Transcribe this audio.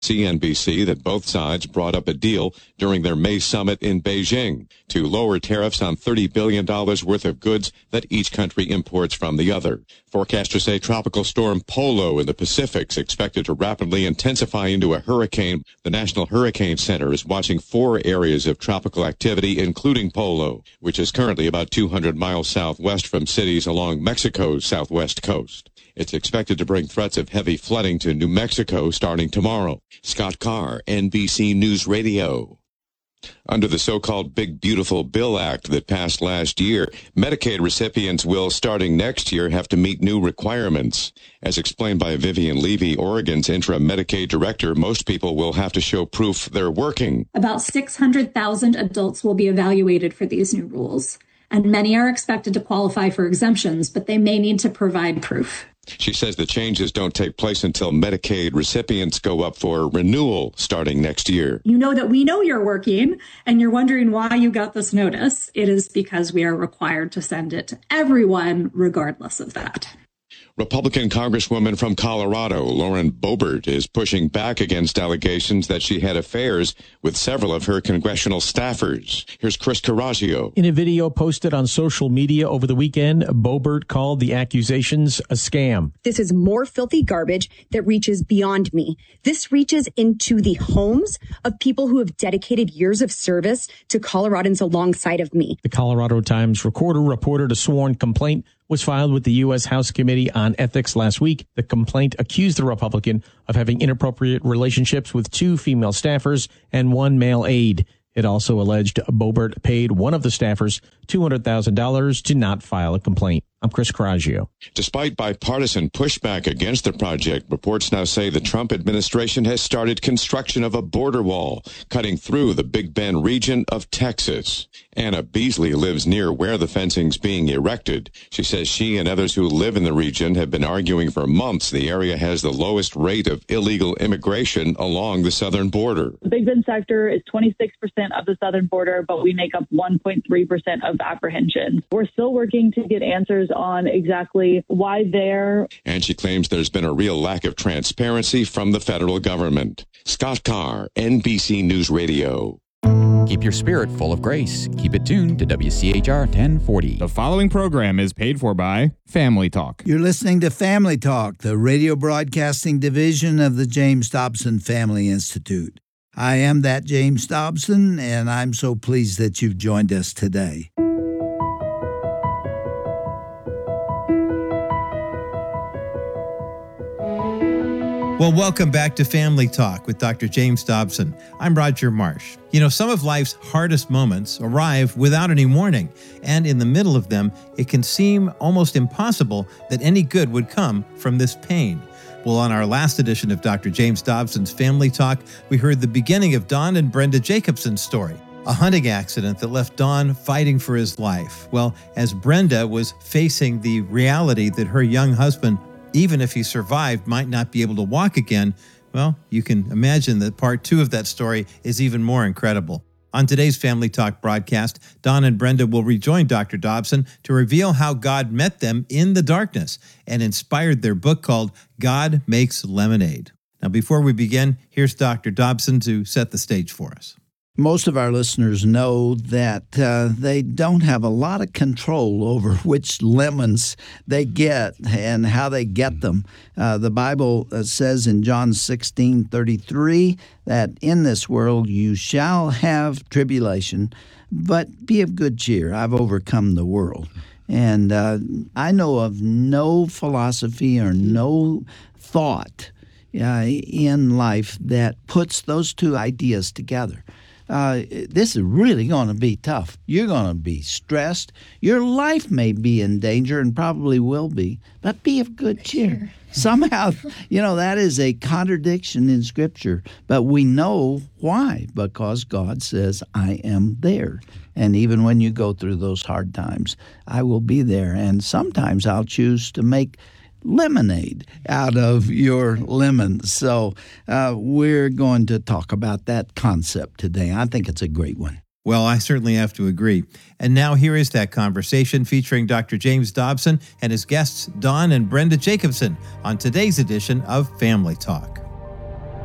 CNBC that both sides brought up a deal during their May summit in Beijing to lower tariffs on $30 billion worth of goods that each country imports from the other. Forecasters say Tropical Storm Polo in the Pacific is expected to rapidly intensify into a hurricane. The National Hurricane Center is watching 4 areas of tropical activity, including Polo, which is currently about 200 miles southwest from cities along Mexico's southwest coast. It's expected to bring threats of heavy flooding to New Mexico starting tomorrow. Scott Carr, NBC News Radio. Under the so-called Big Beautiful Bill Act that passed last year, Medicaid recipients will, starting next year, have to meet new requirements. As explained by Vivian Levy, Oregon's interim Medicaid director, most people will have to show proof they're working. About 600,000 adults will be evaluated for these new rules, and many are expected to qualify for exemptions, but they may need to provide proof. She says the changes don't take place until Medicaid recipients go up for renewal starting next year. You know that we know you're working and you're wondering why you got this notice. It is because we are required to send it to everyone regardless of that. Republican Congresswoman from Colorado, Lauren Boebert, is pushing back against allegations that she had affairs with several of her congressional staffers. Here's Chris Carraggio. In a video posted on social media over the weekend, Boebert called the accusations a scam. This is more filthy garbage that reaches beyond me. This reaches into the homes of people who have dedicated years of service to Coloradans alongside of me. The Colorado Times Recorder reported a sworn complaint was filed with the U.S. House Committee on Ethics last week. The complaint accused the Republican of having inappropriate relationships with 2 female staffers and 1 male aide. It also alleged Boebert paid one of the staffers $200,000 to not file a complaint. I'm Chris Carraggio. Despite bipartisan pushback against the project, reports now say the Trump administration has started construction of a border wall cutting through the Big Bend region of Texas. Anna Beasley lives near where the fencing's being erected. She says she and others who live in the region have been arguing for months the area has the lowest rate of illegal immigration along the southern border. The Big Bend sector is 26% of the southern border, but we make up 1.3% of apprehensions. We're still working to get answers on exactly why there. And she claims there's been a real lack of transparency from the federal government. Scott Carr, NBC News Radio. Keep your spirit full of grace. Keep it tuned to WCHR 1040. The following program is paid for by Family Talk. You're listening to Family Talk, the radio broadcasting division of the James Dobson Family Institute. I am that James Dobson, and I'm so pleased that you've joined us today. Well, welcome back to Family Talk with Dr. James Dobson. I'm Roger Marsh. You know, some of life's hardest moments arrive without any warning, and in the middle of them, it can seem almost impossible that any good would come from this pain. Well, on our last edition of Dr. James Dobson's Family Talk, we heard the beginning of Don and Brenda Jacobson's story, a hunting accident that left Don fighting for his life. Well, as Brenda was facing the reality that her young husband, even if he survived, might not be able to walk again, well, you can imagine that part 2 of that story is even more incredible. On today's Family Talk broadcast, Don and Brenda will rejoin Dr. Dobson to reveal how God met them in the darkness and inspired their book called God Makes Lemonade. Now, before we begin, here's Dr. Dobson to set the stage for us. Most of our listeners know that they don't have a lot of control over which lemons they get and how they get them. The Bible says in John 16:33 that in this world you shall have tribulation, but be of good cheer. I've overcome the world. And I know of no philosophy or no thought in life that puts those two ideas together. This is really going to be tough. You're going to be stressed. Your life may be in danger and probably will be, but be of good cheer. Somehow, that is a contradiction in Scripture, but we know why, because God says, I am there. And even when you go through those hard times, I will be there. And sometimes I'll choose to make lemonade out of your lemons. So we're going to talk about that concept today. I think it's a great one. Well, I certainly have to agree. And now here is that conversation featuring Dr. James Dobson and his guests, Don and Brenda Jacobson, on today's edition of Family Talk.